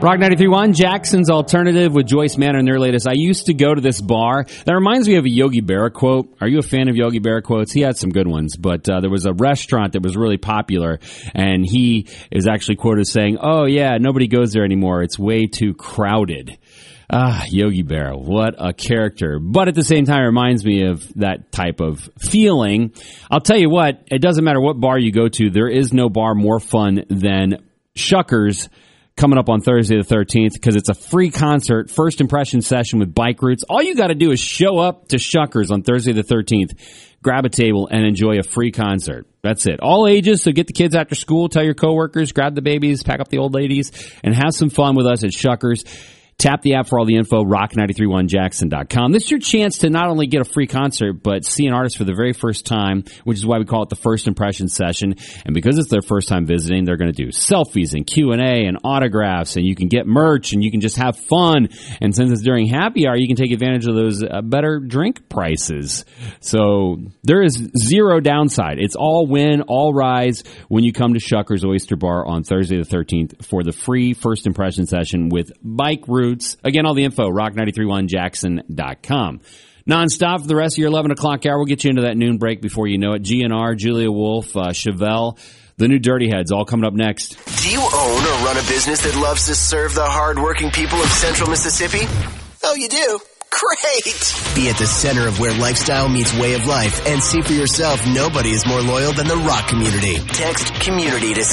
Rock 93.1, Jackson's Alternative with Joyce Manor and their latest. I used to go to this bar. That reminds me of a Yogi Berra quote. Are you a fan of Yogi Berra quotes? He had some good ones, but there was a restaurant that was really popular, and he is actually quoted as saying, "Oh, yeah, nobody goes there anymore. It's way too crowded." Yogi Berra, what a character. But at the same time, it reminds me of that type of feeling. I'll tell you what, it doesn't matter what bar you go to. There is no bar more fun than Shuckers coming up on Thursday the 13th because it's a free concert, first impression session with Bike Roots. All you got to do is show up to Shuckers on Thursday the 13th, grab a table, and enjoy a free concert. That's it. All ages, so get the kids after school, tell your coworkers, grab the babies, pack up the old ladies, and have some fun with us at Shuckers. Tap the app for all the info, rock931jackson.com. This is your chance to not only get a free concert, but see an artist for the very first time, which is why we call it the First Impression Session. And because it's their first time visiting, they're going to do selfies and Q&A and autographs, and you can get merch, and you can just have fun. And since it's during happy hour, you can take advantage of those better drink prices. So there is zero downside. It's all win, all rise when you come to Shuckers Oyster Bar on Thursday the 13th for the free First Impression Session with Bike Roots. Again, all the info, rock931jackson.com. Non-stop for the rest of your 11 o'clock hour. We'll get you into that noon break before you know it. GNR, Julia Wolf, Chevelle, the new Dirty Heads, all coming up next. Do you own or run a business that loves to serve the hard-working people of Central Mississippi? Oh, you do? Great! Be at the center of where lifestyle meets way of life and see for yourself nobody is more loyal than the rock community. Text COMMUNITY to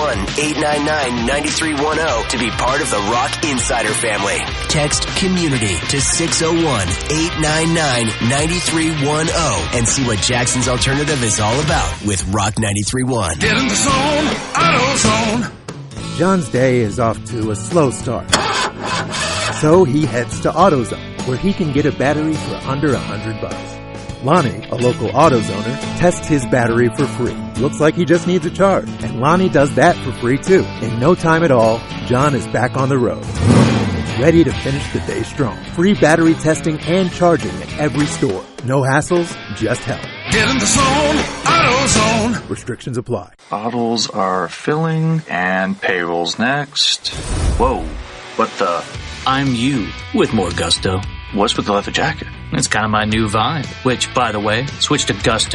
601-899-9310 to be part of the Rock Insider family. Text COMMUNITY to 601-899-9310 and see what Jackson's Alternative is all about with Rock 93.1. Get in the zone, AutoZone. John's day is off to a slow start. So he heads to AutoZone, where he can get a battery for under $100. Lonnie, a local AutoZoner, tests his battery for free. Looks like he just needs a charge, and Lonnie does that for free too. In no time at all, John is back on the road, ready to finish the day strong. Free battery testing and charging at every store. No hassles, just help. Get in the zone, AutoZone. Restrictions apply. Bottles are filling and payroll's next. Whoa, what the? I'm you with more gusto. What's with the leather jacket? It's kind of my new vibe, which, by the way, switch to Gusto